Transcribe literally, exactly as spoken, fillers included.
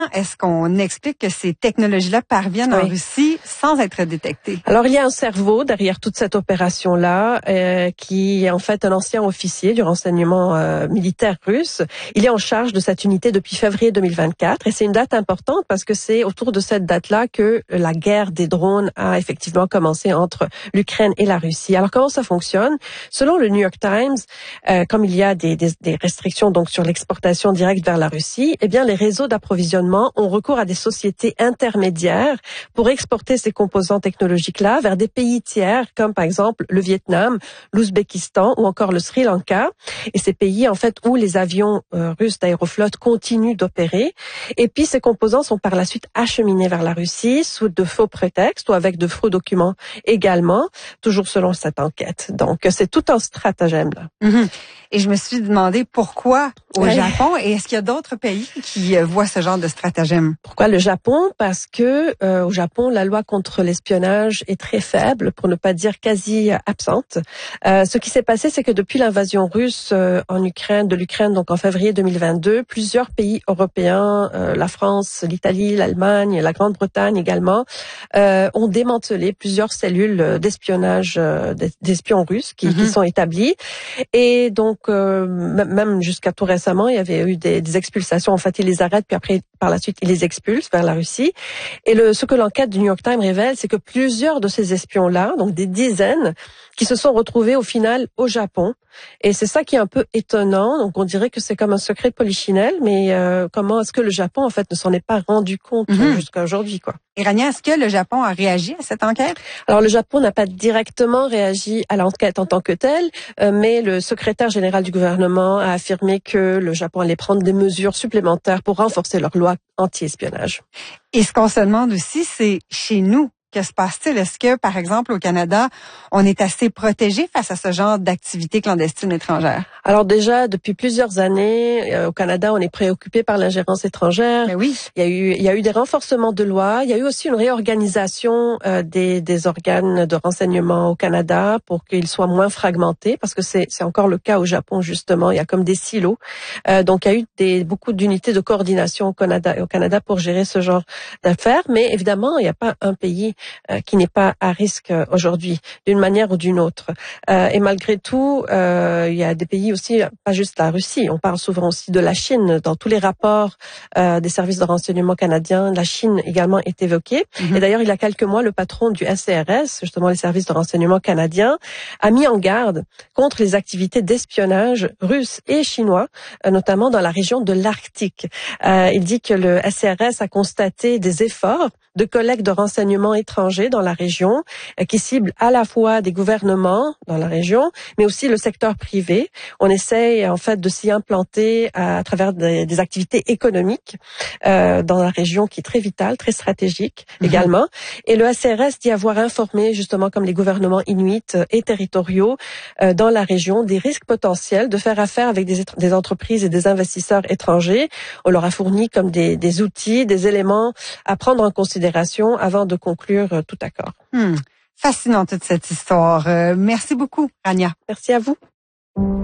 est-ce qu'on explique que ces technologies-là parviennent Oui. en Russie sans être détectées? Alors, il y a un cerveau derrière toute cette opération-là, euh, qui est en fait un ancien officier du renseignement euh, militaire russe. Il est en charge de cette unité depuis février deux mille vingt-quatre et c'est une date importante parce que c'est autour de cette date-là que la guerre des drones a effectivement commencé entre l'Ukraine et la Russie. Alors, comment ça fonctionne? Selon le New York Times, euh, comme il y a des, des, des restrictions donc sur l'exportation directe vers la Russie, eh bien, les réseaux d'approvisionnement ont recours à des sociétés intermédiaires pour exporter ces composants technologiques-là vers des pays tiers, comme par exemple le Vietnam, l'Ouzbékistan ou encore le Sri Lanka. Et ces pays, en fait, où les avions euh, russes d'Aéroflot continuent d'opérer. Et puis, ces composants sont par la suite acheminés vers la Russie sous de faux prétextes ou avec de faux documents également, toujours selon cette enquête. Donc, c'est tout un stratagème, là. Mm-hmm. Et je me suis demandé pourquoi au Ouais. Japon et est-ce qu'il y a d'autres pays qui euh, voient ce genre de stratagème? Pourquoi le Japon? Parce que euh, au Japon, la loi contre l'espionnage est très faible, pour ne pas dire quasi absente. Euh, ce qui s'est passé, c'est que depuis l'invasion russe euh, en Ukraine, de l'Ukraine, donc en février deux mille vingt-deux, plusieurs pays européens, euh, la France, l'Italie, l'Allemagne, la Grande-Bretagne également, euh, ont démantelé plusieurs cellules d'espionnage euh, d'espions russes qui, mm-hmm. qui sont établies. Et donc, euh, même jusqu'à tout récemment, il y avait eu des, des expulsations. En fait, ils les arrêtent, puis après, par la suite, ils les expulsent vers la Russie. Et le, ce que l'enquête du New York Times révèle, c'est que plusieurs de ces espions-là, donc des dizaines, qui se sont retrouvés au final au Japon. Et c'est ça qui est un peu étonnant. Donc, on dirait que c'est comme un secret de polichinelle, mais euh, comment est-ce que le Japon, en fait, ne s'en est pas rendu compte mm-hmm. jusqu'à aujourd'hui, quoi. Et Rania, est-ce que le Japon a réagi à cette enquête? Alors, le Japon n'a pas directement réagi à l'enquête en tant que telle, euh, mais le secrétaire général du gouvernement a affirmé que le Japon allait prendre des mesures supplémentaires pour renforcer leur loi anti-espionnage. Et ce qu'on se demande aussi, c'est chez nous, que se passe-t-il? Est-ce que, par exemple, au Canada, on est assez protégé face à ce genre d'activités clandestines étrangères? Alors déjà, depuis plusieurs années, euh, au Canada, on est préoccupé par l'ingérence étrangère. Mais oui. Il y a eu, il y a eu des renforcements de lois. Il y a eu aussi une réorganisation euh, des, des organes de renseignement au Canada pour qu'ils soient moins fragmentés, parce que c'est, c'est encore le cas au Japon, justement. Il y a comme des silos. Euh, donc, il y a eu des, beaucoup d'unités de coordination au Canada, au Canada pour gérer ce genre d'affaires. Mais évidemment, il n'y a pas un pays euh, qui n'est pas à risque euh, aujourd'hui, d'une manière ou d'une autre. Euh, et malgré tout, euh, il y a des pays aussi, pas juste la Russie, on parle souvent aussi de la Chine. Dans tous les rapports euh, des services de renseignement canadiens, la Chine également est évoquée. Mm-hmm. Et d'ailleurs, il y a quelques mois, le patron du S C R S, justement les services de renseignement canadiens, a mis en garde contre les activités d'espionnage russes et chinois, euh, notamment dans la région de l'Arctique. Euh, il dit que le S C R S a constaté des efforts de collecte de renseignements étrangers dans la région euh, qui ciblent à la fois des gouvernements dans la région, mais aussi le secteur privé. On essaye en fait de s'y implanter à, à travers des, des activités économiques euh, dans la région qui est très vitale, très stratégique mmh. également. Et le S C R S dit avoir informé justement comme les gouvernements inuits et territoriaux euh, dans la région des risques potentiels de faire affaire avec des, des entreprises et des investisseurs étrangers. On leur a fourni comme des, des outils, des éléments à prendre en considération avant de conclure euh, tout accord. Hmm. Fascinant toute cette histoire. Euh, merci beaucoup, Rania. Merci à vous.